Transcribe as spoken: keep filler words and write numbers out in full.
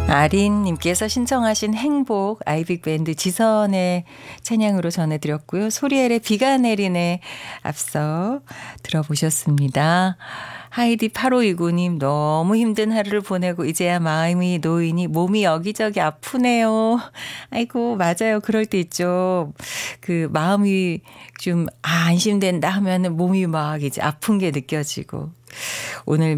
아린님께서 신청하신 행복 아이빅밴드 지선의 찬양으로 전해드렸고요. 소리엘의 비가 내리네 앞서 들어보셨습니다. 하이디 팔오이구님 너무 힘든 하루를 보내고 이제야 마음이 놓이니 몸이 여기저기 아프네요. 아이고 맞아요. 그럴 때 있죠. 그 마음이 좀 아, 안심된다 하면은 몸이 막 이제 아픈 게 느껴지고 오늘